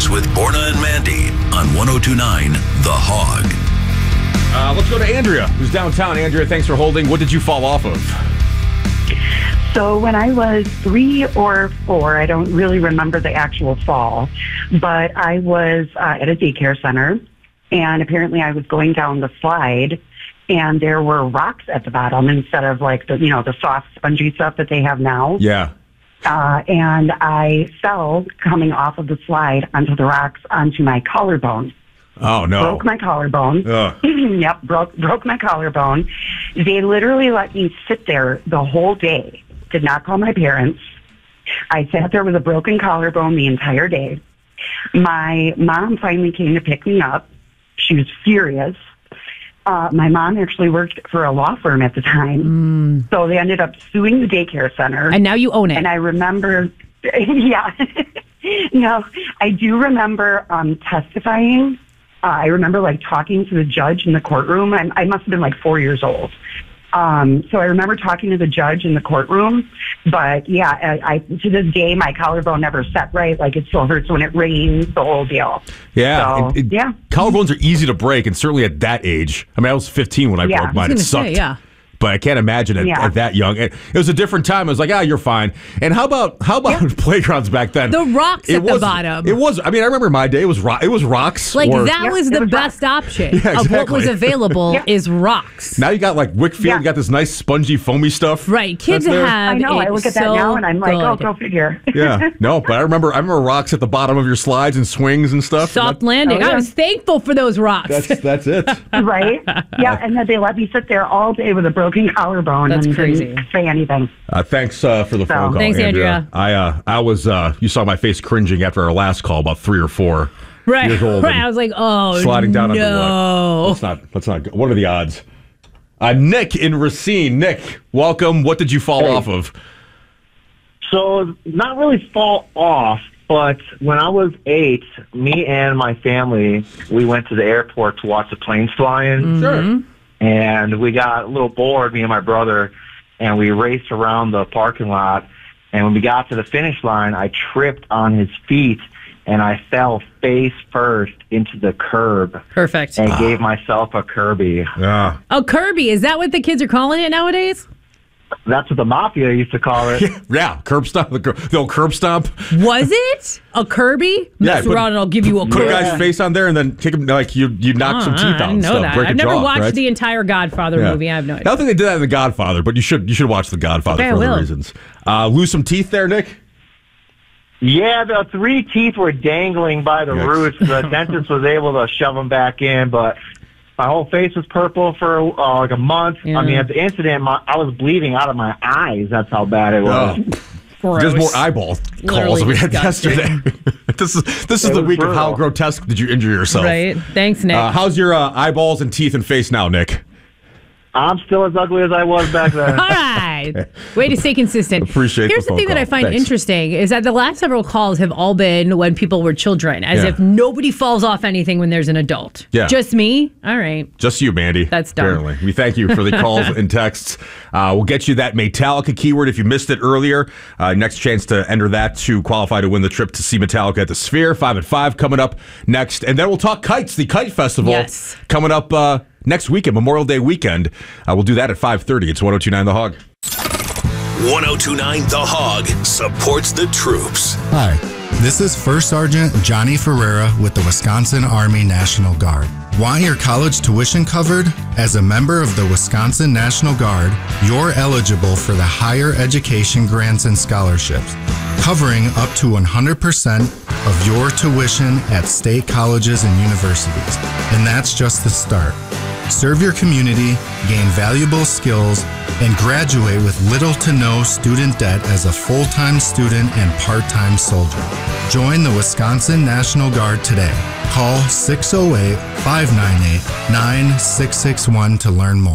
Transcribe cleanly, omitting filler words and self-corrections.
Troops with Borna and Mandy on 102.9 The Hog. Let's go to Andrea, who's downtown. Andrea, thanks for holding. What did you fall off of? So when I was 3 or 4, I don't really remember the actual fall, but I was at a daycare center, and apparently I was going down the slide, and there were rocks at the bottom instead of like the soft, spongy stuff that they have now. Yeah. And I fell coming off of the slide onto the rocks onto my collarbone. Oh, no. Broke my collarbone. Yep, broke my collarbone. They literally let me sit there the whole day. Did not call my parents. I sat there with a broken collarbone the entire day. My mom finally came to pick me up. She was furious. My mom actually worked for a law firm at the time. So they ended up suing the daycare center. And now you own it. And I remember, yeah. No, I do remember testifying. I remember talking to the judge in the courtroom. I must have been 4 years old. So I remember talking to the judge in the courtroom, but yeah, I to this day, my collarbone never set right. It still hurts when it rains, the whole deal. Yeah. So, yeah. Collarbones are easy to break, and certainly at that age. I mean, I was 15 when I broke mine. It sucked. Yeah. But I can't imagine at that young. It was a different time. I was like, you're fine. And how about playgrounds back then? The rocks at the bottom. It was. I mean, I remember my day. It was rocks. That was the best option of what was available is rocks. Now you got Wickfield. You got this nice spongy, foamy stuff. Right. Kids have. I know. I look at that now and I'm like, go figure. Yeah. No, but I remember rocks at the bottom of your slides and swings and stuff. Soft landing. I was thankful for those rocks. That's it. Right. Yeah. And then they let me sit there all day with a broken collarbone. That's and crazy. Didn't say anything. Thanks for the phone call. Thanks, Andrea. I was. You saw my face cringing after our last call, about 3 or 4 years old. Right. I was like, sliding down no. Onto what? Let's not. What are the odds? Nick in Racine. Nick, welcome. What did you fall off of? So not really fall off, but when I was 8, me and my family, we went to the airport to watch the planes fly in. Mm-hmm. Sure. And we got a little bored, me and my brother, and we raced around the parking lot. And when we got to the finish line, I tripped on his feet, and I fell face first into the curb. Perfect. And gave myself a Kirby. Yeah. A Kirby. Is that what the kids are calling it nowadays? That's what the mafia used to call it. Yeah, curb stomp. The old curb stomp. Was it a Kirby? Mess around and I'll give you a Kirby. Put a guy's face on there and then kick him you knock some teeth out. I didn't know that. I've never watched the entire Godfather movie. I have no idea. I don't think they did that in The Godfather, but you should watch The Godfather for other reasons. Lose some teeth there, Nick? Yeah, the 3 teeth were dangling by the roots. The dentist was able to shove them back in, but my whole face was purple for a month. Yeah. I mean, at the incident, I was bleeding out of my eyes. That's how bad it was. Just more eyeball calls we had yesterday. This is the week brutal. Of how grotesque did you injure yourself. Right. Thanks, Nick. How's your eyeballs and teeth and face now, Nick? I'm still as ugly as I was back then. All right. Way to stay consistent. Appreciate Here's the thing call. that I find interesting is that the last several calls have all been when people were children, as if nobody falls off anything when there's an adult. Yeah. Just me? All right. Just you, Mandy. That's dumb. Apparently. We thank you for the calls and texts. We'll get you that Metallica keyword if you missed it earlier. Next chance to enter that to qualify to win the trip to see Metallica at the Sphere. 5 at 5 coming up next. And then we'll talk kites, the Kite Festival coming up next weekend, Memorial Day weekend. We'll do that at 5:30. It's 102.9 The Hog. 102.9 The Hog supports the troops. Hi, this is First Sergeant Johnny Ferreira with the Wisconsin Army National Guard. Want your college tuition covered? As a member of the Wisconsin National Guard, you're eligible for the higher education grants and scholarships, covering up to 100% of your tuition at state colleges and universities. And that's just the start. Serve your community, gain valuable skills, and graduate with little to no student debt as a full-time student and part-time soldier. Join the Wisconsin National Guard today. Call 608-598-9661 to learn more.